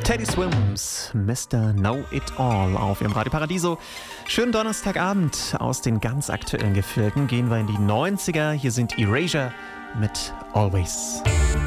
Teddy Swims, Mr. Know It All auf ihrem Radio Paradiso. Schönen Donnerstagabend. Aus den ganz aktuellen Gefilden gehen wir in die 90er. Hier sind Erasure mit Always.